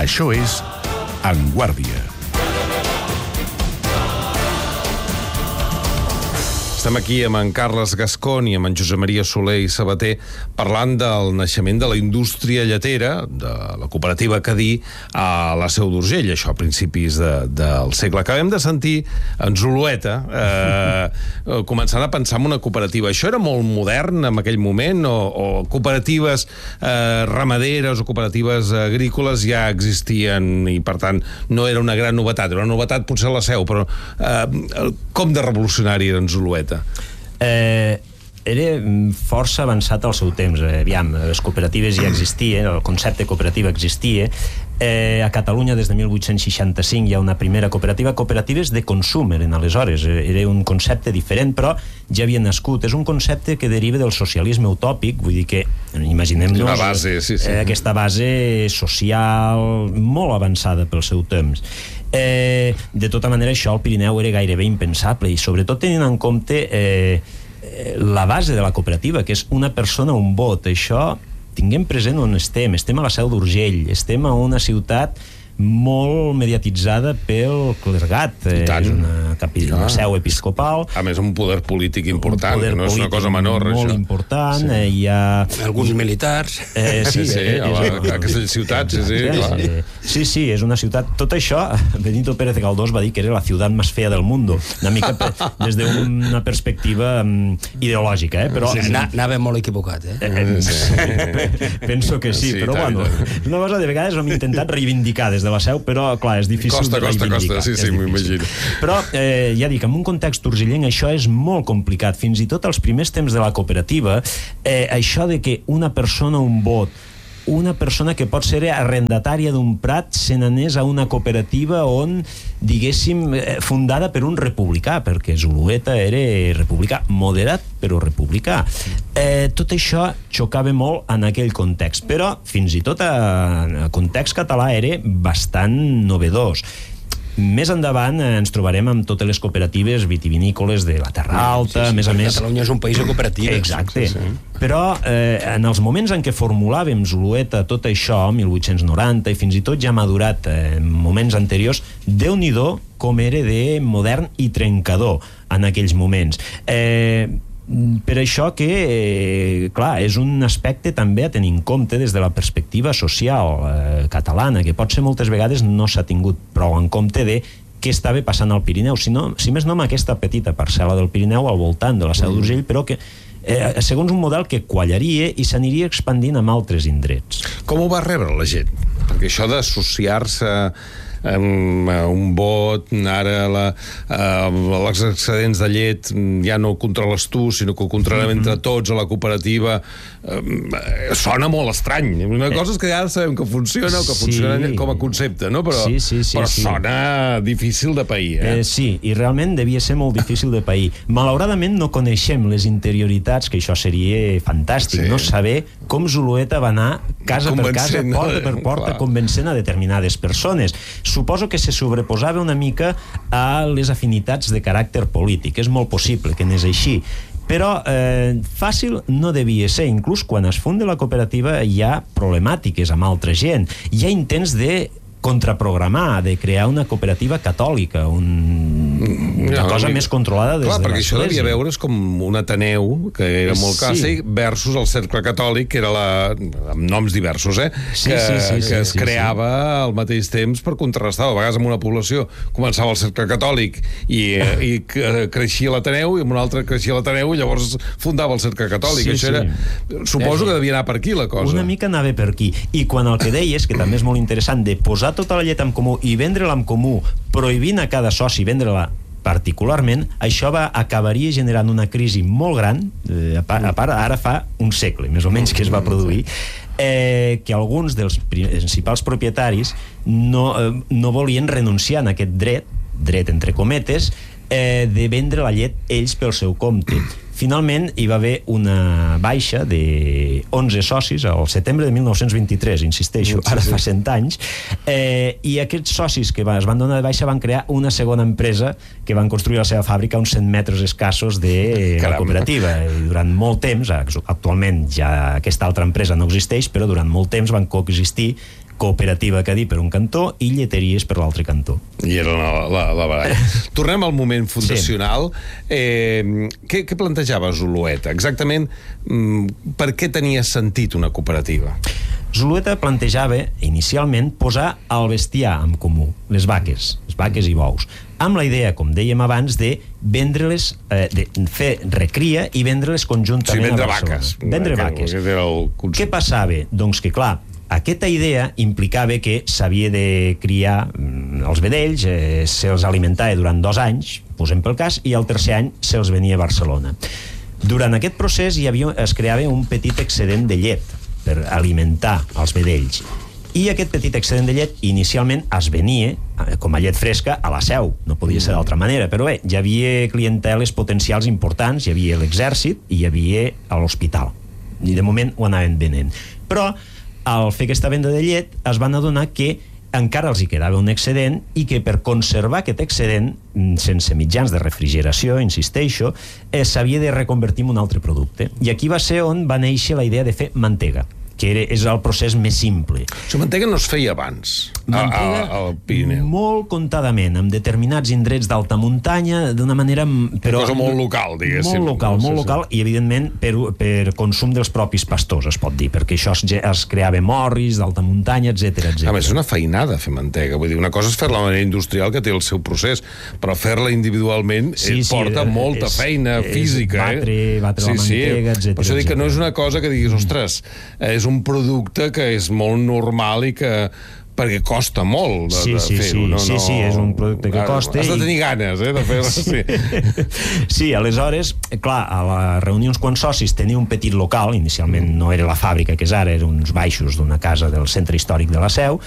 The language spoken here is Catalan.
Això és En Guàrdia. Estem aquí amb en Carles Gascón i amb en Josep Maria Soler i Sabater parlant del naixement de la indústria lletera, de la cooperativa Cadí a la Seu d'Urgell, això a principis del segle. Acabem de sentir en Zulueta començant a pensar en una cooperativa. Això era molt modern en aquell moment o cooperatives ramaderes o cooperatives agrícoles ja existien i per tant no era una gran novetat. Era una novetat potser a la Seu, però com de revolucionari era en Zulueta? Era força avançat al seu temps. Aviam, les cooperatives ja existien, el concepte cooperativa existia. A Catalunya des de 1865 hi ha una primera cooperativa, cooperatives de consum eren aleshores, era un concepte diferent però ja havia nascut. És un concepte que deriva del socialisme utòpic, vull dir que imaginem-nos aquesta base social molt avançada pel seu temps. De tota manera això al Pirineu era gairebé impensable i sobretot tenint en compte la base de la cooperativa, que és una persona, un vot. Això tinguem present on estem a la Seu d'Urgell, estem a una ciutat molt mediatitzada pel clergat, és una seu episcopal, a més un poder polític important, no és una cosa menor molt això. Important, hi ha alguns militars aquestes ciutats, sí, és una ciutat, tot això Benito Pérez Galdós va dir que era la ciutat més fea del mundo, una mica des d'una perspectiva ideològica, però anava molt equivocat, penso que sí, però bueno, una cosa de vegades hem intentat reivindicar des de la Seu, però clar, és difícil de reivindicar. Sí, m'imagino. Però ja dic, en un context urgellenc això és molt complicat. Fins i tot als primers temps de la cooperativa, això de que una persona, un vot, una persona que pot ser arrendatària d'un prat se n'anés a una cooperativa on, diguéssim, fundada per un republicà, perquè Zulueta era republicà, moderat però republicà. Tot això xocava molt en aquell context, però fins i tot en el context català era bastant novedós. Més endavant ens trobarem amb totes les cooperatives vitivinícoles de la Terra Alta, a més a més... Catalunya és un país de cooperatives. Exacte. Però en els moments en què formulàvem Zulueta tot això, 1890, i fins i tot ja madurat en moments anteriors, Déu-n'hi-do com era de modern i trencador en aquells moments. Per això que, clar, és un aspecte també a tenir en compte des de la perspectiva social catalana, que potser moltes vegades no s'ha tingut prou en compte de què estava passant al Pirineu, si més no amb aquesta petita parcel·la del Pirineu al voltant de la Seu d'Urgell, però que segons un model que quallaria i s'aniria expandint amb altres indrets. Com ho va rebre la gent? Perquè això d'associar-se amb un vot, ara els excedents de llet ja no controles tu, sinó que ho controlem entre tots a la cooperativa, sona molt estrany. Una cosa és que ja sabem que funciona o que funciona com a concepte, no? Però sona difícil de pair. Sí, i realment devia ser molt difícil de pair. Malauradament no coneixem les interioritats, que això seria fantàstic, no? Saber com Zulueta va anar casa per casa, porta per porta, convencent a determinades persones. Suposo que se sobreposava una mica a les afinitats de caràcter polític. És molt possible que n'és així. Però fàcil no devia ser. Inclús quan es funda la cooperativa hi ha problemàtiques amb altra gent. Hi ha intents de contraprogramar, de crear una cooperativa catòlica, una cosa més controlada des de l'església. Perquè això devia veure's com un Ateneu, que era molt clàssic, versus el Cercle Catòlic, que era amb noms diversos, que es creava al mateix temps per contrarrestar. A vegades en una població començava el Cercle Catòlic i creixia l'Ateneu, i en una altra creixia l'Ateneu, i llavors fundava el Cercle Catòlic. Suposo que devia anar per aquí la cosa. Una mica anava per aquí. I quan el que deies, que també és molt interessant, de posar tota la llet en comú i vendre-la en comú, prohibint a cada soci vendre-la particularment, això acabaria generant una crisi molt gran, a part ara fa un segle més o menys que es va produir, que alguns dels principals propietaris no volien renunciar a aquest dret entre cometes, de vendre la llet ells pel seu compte. Finalment hi va haver una baixa de 11 socis al setembre de 1923, insisteixo, ara fa 100 anys, i aquests socis que es van donar de baixa van crear una segona empresa que van construir la seva fàbrica a uns 100 metres escassos de la cooperativa. I durant molt temps, actualment ja aquesta altra empresa no existeix, però durant molt temps van coexistir cooperativa Cadí per un cantó i lleteries per l'altre cantó. I era la baralla. Tornem al moment fundacional. Què plantejava Zulueta? Exactament, per què tenia sentit una cooperativa? Zulueta plantejava inicialment posar el bestiar en comú, les vaques i bous, amb la idea, com dèiem abans, de vendre-les, de fer recria i vendre-les conjuntament a Barcelona. Vendre vaques. Què passava? Doncs que, clar, aquesta idea implicava que s'havia de criar els vedells, se'ls alimentava durant 2 anys, posem pel cas, i el tercer any se'ls venia a Barcelona. Durant aquest procés es creava un petit excedent de llet per alimentar els vedells. I aquest petit excedent de llet inicialment es venia com a llet fresca a la Seu, no podia ser d'altra manera, però bé, hi havia clienteles potencials importants, hi havia l'exèrcit i hi havia l'hospital, i de moment ho anaven venent. Però al fer aquesta venda de llet es van adonar que encara els hi quedava un excedent i que per conservar aquest excedent sense mitjans de refrigeració, insisteixo, s'havia de reconvertir en un altre producte. I aquí va ser on va néixer la idea de fer mantega, que és el procés més simple. La mantega no es feia abans al Pirineu. Molt comptadament, en determinats indrets d'alta muntanya, d'una manera... Però, cosa molt local, diguéssim. Molt local, i evidentment per consum dels propis pastors, es pot dir, perquè això es creava morris d'alta muntanya, etc. A més, és una feinada fer mantega. Vull dir, una cosa és fer-la de manera industrial, que té el seu procés, però fer-la individualment porta molta feina física. Batre la mantega, etc. Per això dic que no és una cosa que diguis, ostres, és un producte que és molt normal i que perquè costa molt de fer-ho. Sí, és un producte que costa. Has de tenir ganes, de fer-ho. Sí, aleshores, clar, a les reunions quan socis tenia un petit local, inicialment no era la fàbrica que és ara, eren uns baixos d'una casa del centre històric de la Seu,